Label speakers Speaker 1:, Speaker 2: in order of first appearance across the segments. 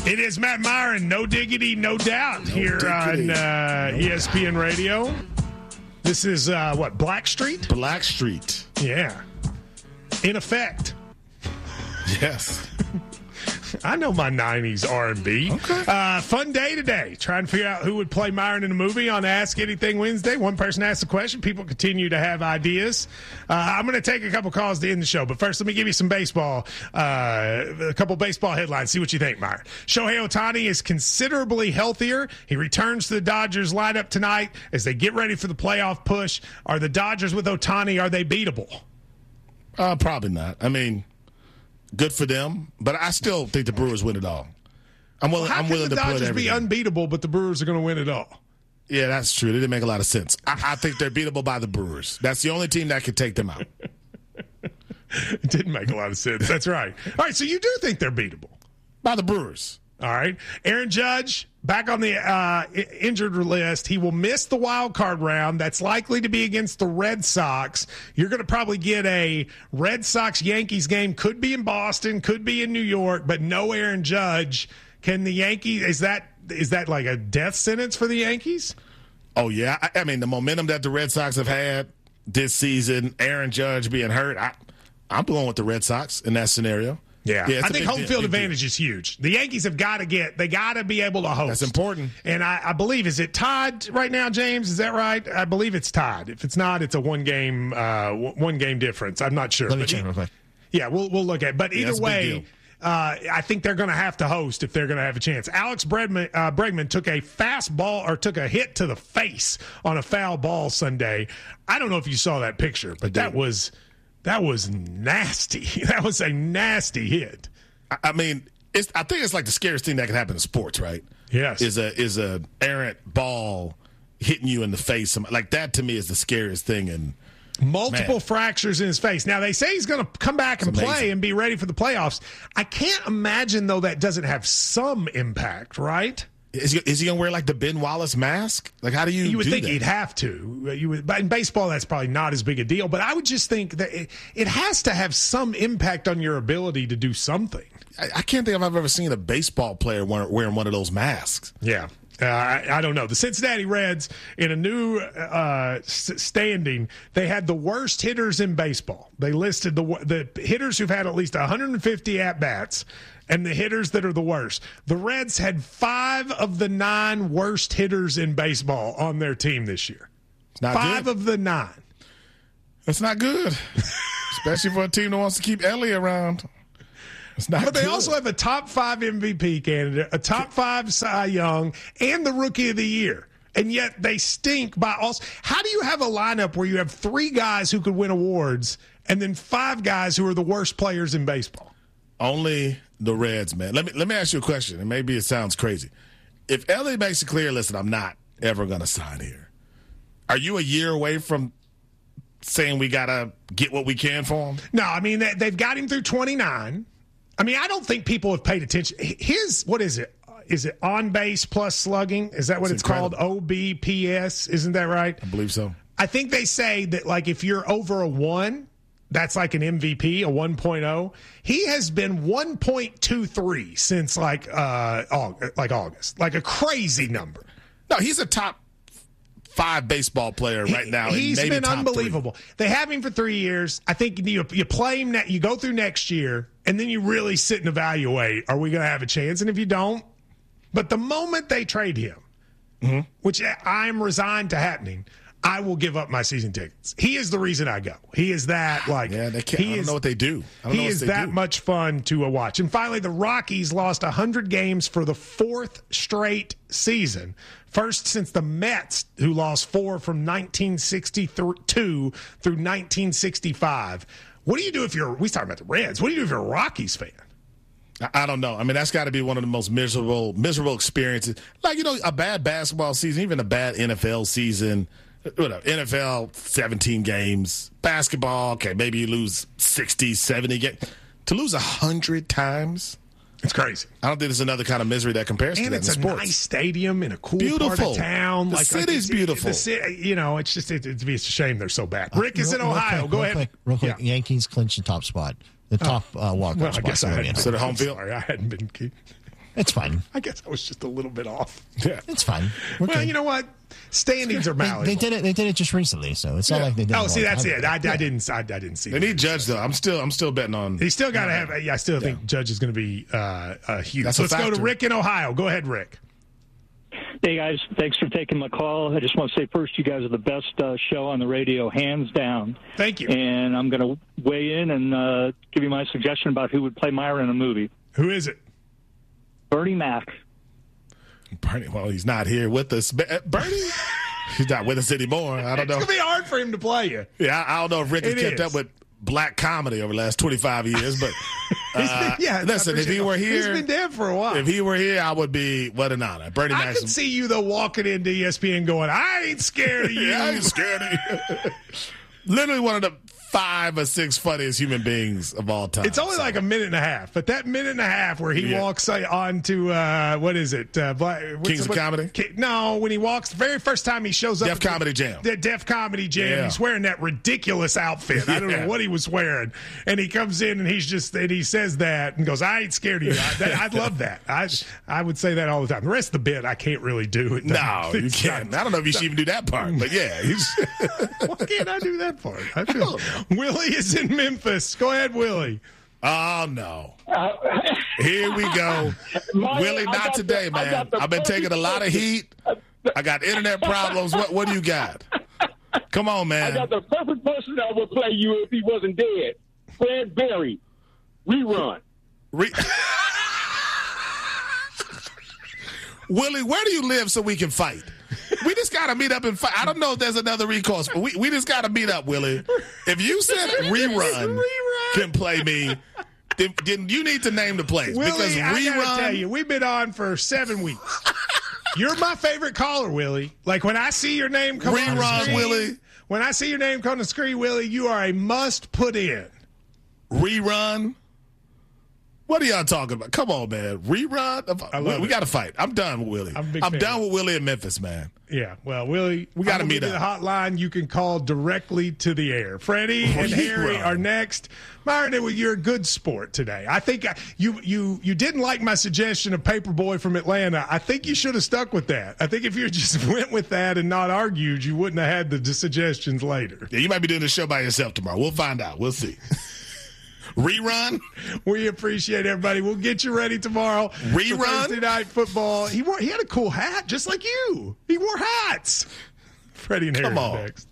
Speaker 1: It is Matt Myron, no diggity, no doubt, here on ESPN Radio. This is, Blackstreet?
Speaker 2: Blackstreet.
Speaker 1: Yeah. In effect.
Speaker 2: Yes.
Speaker 1: I know my 90s R&B.
Speaker 2: Okay.
Speaker 1: Fun day today. Trying to figure out who would play Myron in a movie on Ask Anything Wednesday. One person asks a question. People continue to have ideas. I'm going to take a couple calls to end the show. But first, let me give you some baseball, a couple baseball headlines. See what you think, Myron. Shohei Ohtani is considerably healthier. He returns to the Dodgers lineup tonight as they get ready for the playoff push. Are the Dodgers with Ohtani, are they beatable?
Speaker 2: Probably not. I mean, good for them, but I still think the Brewers win it all. I'm willing to put everything.
Speaker 1: How can the Dodgers be unbeatable, but the Brewers are going to win it all?
Speaker 2: Yeah, that's true. It didn't make a lot of sense. I think they're beatable by the Brewers. That's the only team that could take them out.
Speaker 1: It didn't make a lot of sense. That's right. All right, so you do think they're beatable?
Speaker 2: By the Brewers.
Speaker 1: All right. Aaron Judge, back on the injured list. He will miss the wild card round. That's likely to be against the Red Sox. You're going to probably get a Red Sox-Yankees game. Could be in Boston, could be in New York, but no Aaron Judge. Can the Yankees – is that like a death sentence for the Yankees?
Speaker 2: Oh, yeah. I mean, the momentum that the Red Sox have had this season, Aaron Judge being hurt, I'm going with the Red Sox in that scenario.
Speaker 1: Yeah, I think home field advantage is huge. The Yankees have got to be able to host.
Speaker 2: That's important.
Speaker 1: And I believe, is it tied right now, James? Is that right? I believe it's tied. If it's not, it's a one game difference. I'm not sure.
Speaker 3: Let me check real quick.
Speaker 1: Yeah, we'll look at it. But either way, I think they're going to have to host if they're going to have a chance. Alex Bregman took a fastball or took a hit to the face on a foul ball Sunday. I don't know if you saw that picture, but that was nasty. That was a nasty hit.
Speaker 2: I mean, I think it's like the scariest thing that can happen in sports, right?
Speaker 1: Yes.
Speaker 2: Is a errant ball hitting you in the face. Like, that to me is the scariest thing. And
Speaker 1: multiple fractures in his face. Now, they say he's going to come back and play and be ready for the playoffs. I can't imagine, though, that doesn't have some impact, right?
Speaker 2: Is he going to wear like the Ben Wallace mask? Like, how do you?
Speaker 1: You would
Speaker 2: do
Speaker 1: think
Speaker 2: that?
Speaker 1: he'd have to. But in baseball, that's probably not as big a deal. But I would just think that it has to have some impact on your ability to do something.
Speaker 2: I can't think if I've ever seen a baseball player wearing one of those masks.
Speaker 1: Yeah. I don't know. The Cincinnati Reds, in a new standing, they had the worst hitters in baseball. They listed the hitters who've had at least 150 at-bats and the hitters that are the worst. The Reds had 5 of the 9 worst hitters in baseball on their team this year.
Speaker 2: It's not
Speaker 1: 5
Speaker 2: good.
Speaker 1: of the 9.
Speaker 2: That's not good, especially for a team that wants to keep Ellie around. It's not
Speaker 1: But they
Speaker 2: good.
Speaker 1: also have a top 5 MVP candidate, a top 5 Cy Young, and the Rookie of the Year. And yet they stink by all. How do you have a lineup where you have 3 guys who could win awards and then 5 guys who are the worst players in baseball?
Speaker 2: Only the Reds, man. Let me ask you a question, and maybe it sounds crazy. If Ellie makes it clear, listen, I'm not ever going to sign here, are you a year away from saying we got to get what we can for him?
Speaker 1: No, I mean, they've got him through 29. I mean, I don't think people have paid attention. What is it? Is it on base plus slugging? Is that what it's called? OBPS? Isn't that right?
Speaker 2: I believe so.
Speaker 1: I think they say that, like, if you're over a 1, that's like an MVP, a 1.0. He has been 1.23 since August, like a crazy number.
Speaker 2: No, he's a top 5 baseball player right now.
Speaker 1: He's
Speaker 2: maybe
Speaker 1: been
Speaker 2: top
Speaker 1: unbelievable.
Speaker 2: 3.
Speaker 1: They have him for 3 years. I think you play him, you go through next year, and then you really sit and evaluate, are we going to have a chance? And if you don't, but the moment they trade him, which I'm resigned to happening, I will give up my season tickets. He is the reason I go. He is that, like,
Speaker 2: yeah, they can't. I don't know what they do.
Speaker 1: He is that much fun to watch. And finally, the Rockies lost 100 games for the 4th straight season. First since the Mets, who lost 4 from 1962 through 1965. What do you do we talking about the Reds. What do you do if you're a Rockies fan?
Speaker 2: I don't know. I mean, that's got to be one of the most miserable experiences. Like, a bad basketball season, even a bad NFL season. NFL, 17 games. Basketball, okay, maybe you lose 60, 70 games. To lose 100 times?
Speaker 1: It's crazy.
Speaker 2: I don't think there's another kind of misery that compares to that in sports.
Speaker 1: And it's a nice stadium in a cool part of town.
Speaker 2: The city's beautiful.
Speaker 1: It's just it's a shame they're so bad. Rick is in Ohio. Go ahead.
Speaker 3: Real quick. Yeah. Yankees clinch the top spot. The top wild card spot.
Speaker 1: I guess I hadn't
Speaker 2: So the home field?
Speaker 1: Sorry, I hadn't been.
Speaker 3: It's fine.
Speaker 1: I guess I was just a little bit off.
Speaker 2: Yeah.
Speaker 3: It's fine.
Speaker 1: Well, you know what? Standings are malleable.
Speaker 3: They did it just recently, so it's not like they did.
Speaker 1: Oh, see, that's it. I didn't see.
Speaker 2: They need Judge though. I'm still betting on.
Speaker 1: He's still got to have. I still think Judge is going to be huge.
Speaker 2: That's
Speaker 1: So let's go to Rick in Ohio. Go ahead, Rick.
Speaker 4: Hey, guys. Thanks for taking my call. I just want to say first, you guys are the best show on the radio, hands down.
Speaker 1: Thank you.
Speaker 4: And I'm going to weigh in and give you my suggestion about who would play Myra in a movie.
Speaker 1: Who is it?
Speaker 4: Bernie Mac.
Speaker 2: Bernie, well, he's not here with us. Bernie? He's not with us anymore. I don't know.
Speaker 1: It's going to be hard for him to play you.
Speaker 2: Yeah, I don't know if Rick has kept up with black comedy over the last 25 years, but listen, if he were here,
Speaker 1: he's been dead for a while.
Speaker 2: If he were here, I would be what an honor. Bernie Mac.
Speaker 1: I could see you though walking into ESPN going, "I ain't scared of you."
Speaker 2: I ain't scared of you. Literally one of the 5 or 6 funniest human beings of all time.
Speaker 1: It's only like a minute and a half, but that minute and a half where he walks on to what is it?
Speaker 2: Kings of Comedy?
Speaker 1: No, when he walks, the very first time he shows up,
Speaker 2: Def Comedy Jam.
Speaker 1: The Def Comedy Jam.
Speaker 2: Yeah.
Speaker 1: He's wearing that ridiculous outfit. I don't know what he was wearing, and he comes in and he says that and goes, "I ain't scared of you." I'd love that. I would say that all the time. The rest of the bit I can't really do it.
Speaker 2: No, you can't. I don't know if you should even do that part, but yeah.
Speaker 1: Why can't I do that part? I feel Willie is in Memphis. Go ahead, Willie.
Speaker 2: Oh, no. Here we go. Willie, not today, man. I've been taking a lot of heat. I got internet problems. What do you got? Come on, man.
Speaker 5: I got the perfect person that would play you if he wasn't dead. Fred Berry. Rerun.
Speaker 2: Willie, where do you live so we can fight? We just got to meet up and fight. I don't know if there's another recourse, but we just got to meet up, Willie. If you said Rerun can play me, then you need to name the place.
Speaker 1: Willie,
Speaker 2: because
Speaker 1: I gotta
Speaker 2: Rerun,
Speaker 1: tell you, we've been on for 7 weeks. You're my favorite caller, Willie. Like when I see your name come on the screen,
Speaker 2: Willie.
Speaker 1: When I see your name come on the screen, Willie, you are a must put in.
Speaker 2: Rerun. What are y'all talking about? Come on, man. Rerun? We got to fight. I'm done with Willie. I'm done with Willie in Memphis, man.
Speaker 1: Yeah, well, Willie,
Speaker 2: we got to meet up.
Speaker 1: The hotline you can call directly to the air. Freddie and Harry are next. Myron, you're a good sport today. I think you didn't like my suggestion of Paperboy from Atlanta. I think you should have stuck with that. I think if you just went with that and not argued, you wouldn't have had the suggestions later.
Speaker 2: Yeah, you might be doing the show by yourself tomorrow. We'll find out. We'll see. Rerun.
Speaker 1: We appreciate everybody. We'll get you ready tomorrow.
Speaker 2: Rerun.
Speaker 1: Thursday Night Football. He had a cool hat, just like you. He wore hats. Freddie and Harry next.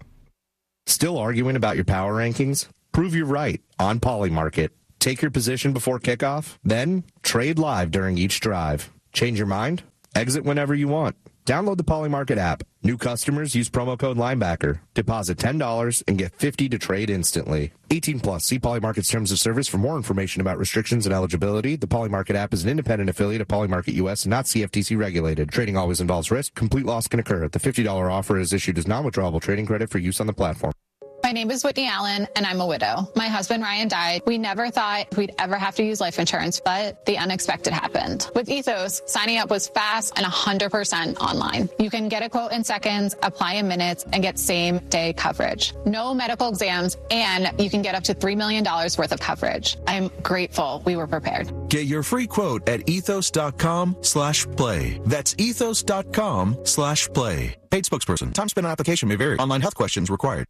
Speaker 6: Still arguing about your power rankings? Prove you're right on Polymarket. Take your position before kickoff, then trade live during each drive. Change your mind? Exit whenever you want. Download the Polymarket app. New customers use promo code Linebacker. Deposit $10 and get $50 to trade instantly. 18 plus. See Polymarket's terms of service for more information about restrictions and eligibility. The Polymarket app is an independent affiliate of Polymarket US and not CFTC regulated. Trading always involves risk. Complete loss can occur. The $50 offer is issued as non-withdrawable trading credit for use on the platform.
Speaker 7: My name is Whitney Allen, and I'm a widow. My husband, Ryan, died. We never thought we'd ever have to use life insurance, but the unexpected happened. With Ethos, signing up was fast and 100% online. You can get a quote in seconds, apply in minutes, and get same-day coverage. No medical exams, and you can get up to $3 million worth of coverage. I'm grateful we were prepared.
Speaker 8: Get your free quote at ethos.com/play. That's ethos.com/play. Paid spokesperson. Time spent on application may vary. Online health questions required.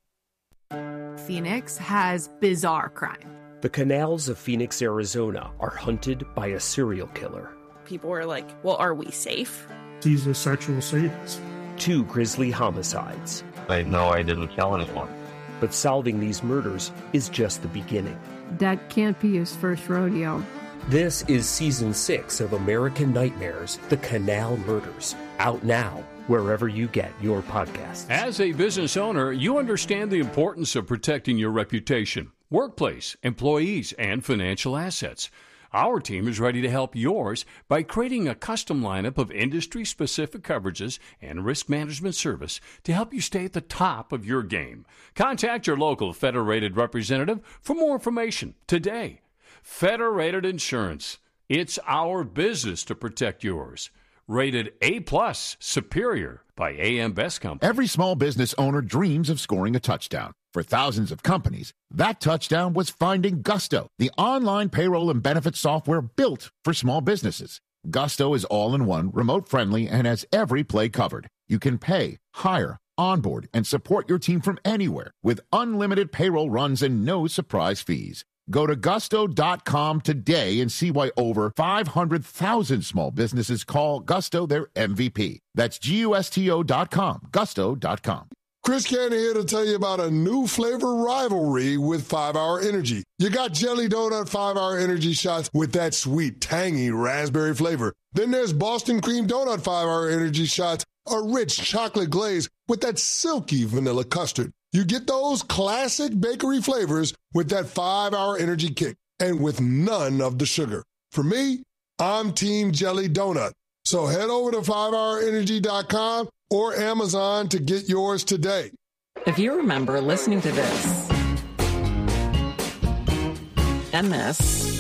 Speaker 9: Phoenix has bizarre crime.
Speaker 10: The canals of Phoenix, Arizona are hunted by a serial killer.
Speaker 11: People were like, well, are we safe?
Speaker 12: He's a sexual sadist.
Speaker 10: 2 grisly homicides.
Speaker 13: I know I didn't kill anyone.
Speaker 10: But solving these murders is just the beginning.
Speaker 14: That can't be his first rodeo.
Speaker 10: This is Season 6 of American Nightmares, The Canal Murders. Out now, wherever you get your podcasts.
Speaker 15: As a business owner, you understand the importance of protecting your reputation, workplace, employees, and financial assets. Our team is ready to help yours by creating a custom lineup of industry-specific coverages and risk management service to help you stay at the top of your game. Contact your local Federated representative for more information today. Federated Insurance. It's our business to protect yours. Rated A+ Superior by AM Best Company.
Speaker 16: Every small business owner dreams of scoring a touchdown. For thousands of companies, that touchdown was finding Gusto, the online payroll and benefits software built for small businesses. Gusto is all-in-one, remote-friendly, and has every play covered. You can pay, hire, onboard, and support your team from anywhere with unlimited payroll runs and no surprise fees. Go to gusto.com today and see why over 500,000 small businesses call Gusto their MVP. That's GUSTO.com, gusto.com.
Speaker 17: Chris Cannon here to tell you about a new flavor rivalry with 5-Hour Energy. You got Jelly Donut 5-Hour Energy shots with that sweet, tangy raspberry flavor. Then there's Boston Cream Donut 5-Hour Energy shots, a rich chocolate glaze with that silky vanilla custard. You get those classic bakery flavors with that 5-Hour Energy kick and with none of the sugar. For me, I'm Team Jelly Donut. So head over to 5hourenergy.com or Amazon to get yours today.
Speaker 18: If you remember listening to this and this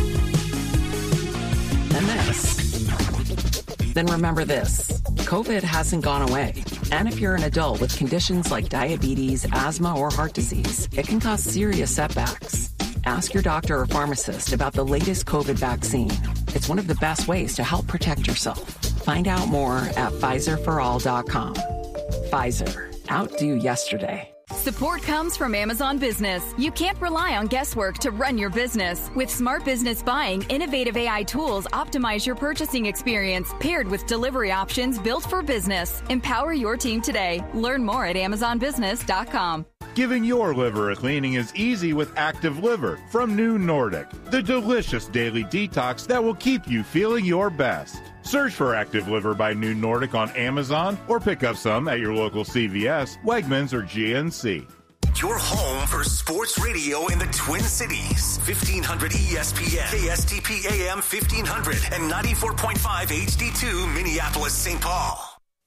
Speaker 18: and this, then remember this. COVID hasn't gone away. And if you're an adult with conditions like diabetes, asthma, or heart disease, it can cause serious setbacks. Ask your doctor or pharmacist about the latest COVID vaccine. It's one of the best ways to help protect yourself. Find out more at PfizerForAll.com. Pfizer. Outdo yesterday.
Speaker 19: Support comes from Amazon Business. You can't rely on guesswork to run your business. With Smart Business Buying, innovative AI tools optimize your purchasing experience, paired with delivery options built for business. Empower your team today. Learn more at AmazonBusiness.com.
Speaker 20: Giving your liver a cleaning is easy with Active Liver from New Nordic, the delicious daily detox that will keep you feeling your best. Search for Active Liver by New Nordic on Amazon or pick up some at your local CVS, Wegmans, or GNC.
Speaker 21: Your home for sports radio in the Twin Cities. 1500 ESPN, KSTP AM 1500, and 94.5 HD2 Minneapolis, St. Paul.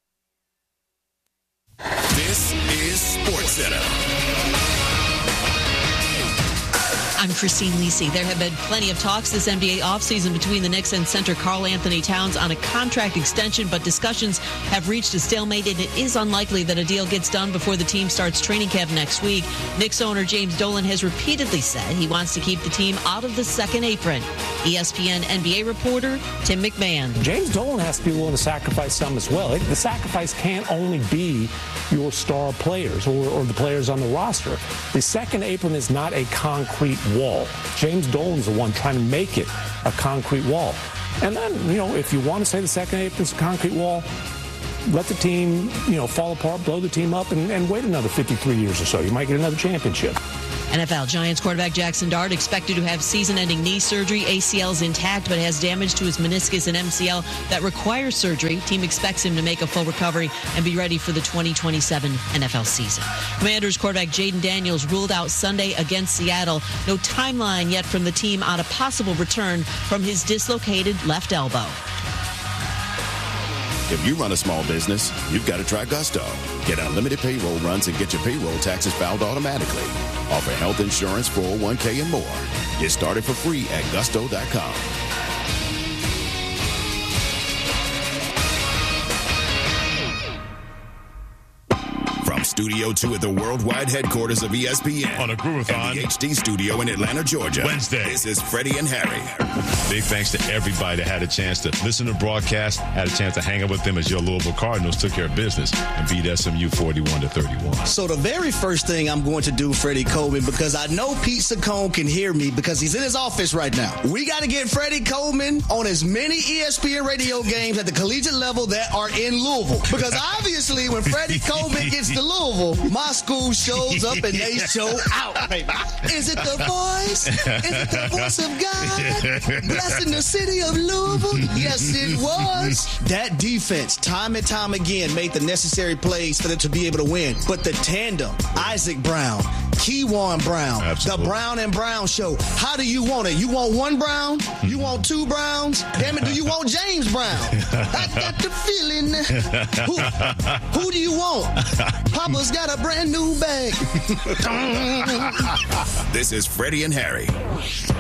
Speaker 21: This is SportsCenter.
Speaker 22: I'm Christine Lisi. There have been plenty of talks this NBA offseason between the Knicks and center Karl Anthony Towns on a contract extension, but discussions have reached a stalemate, and it is unlikely that a deal gets done before the team starts training camp next week. Knicks owner James Dolan has repeatedly said he wants to keep the team out of the second apron. ESPN NBA reporter Tim McMahon.
Speaker 23: James Dolan has to be willing to sacrifice some as well. The sacrifice can't only be your star players or the players on the roster. The second apron is not a concrete wall. James Dolan's the one trying to make it a concrete wall. And then, if you want to say the second apron's a concrete wall, let the team, fall apart, blow the team up, and wait another 53 years or so. You might get another championship.
Speaker 22: NFL Giants quarterback Jackson Dart expected to have season-ending knee surgery. ACL's intact, but has damage to his meniscus and MCL that requires surgery. Team expects him to make a full recovery and be ready for the 2027 NFL season. Commanders quarterback Jaden Daniels ruled out Sunday against Seattle. No timeline yet from the team on a possible return from his dislocated left elbow.
Speaker 24: If you run a small business, you've got to try Gusto. Get unlimited payroll runs and get your payroll taxes filed automatically. Offer health insurance, 401k, and more. Get started for free at gusto.com. From Studio 2 at the worldwide headquarters of ESPN.
Speaker 25: On a Groovathon.
Speaker 24: And the HD studio in Atlanta, Georgia.
Speaker 25: Wednesday.
Speaker 24: This is Freddie and Harry.
Speaker 25: Big thanks to everybody that had a chance to listen to the broadcast, had a chance to hang out with them as your Louisville Cardinals took care of business and beat SMU 41-31.
Speaker 26: So the very first thing I'm going to do, Freddie Coleman, because I know Pete Saccone can hear me because he's in his office right now. We got to get Freddie Coleman on as many ESPN radio games at the collegiate level that are in Louisville. Because obviously when Freddie Coleman gets to Louisville, my school shows up and they show out, baby. Is it the voice? Is it the voice of God? Blessing the city of Louisville? Yes, it was. That defense, time and time again, made the necessary plays for them to be able to win. But the tandem, Isaac Brown, Keywan Brown, Absolutely. The Brown and Brown show. How do you want it? You want one Brown? You want two Browns? Damn it, do you want James Brown? I got the feeling. Who do you want? Papa's got a brand new bag.
Speaker 24: This is Freddie and Harry.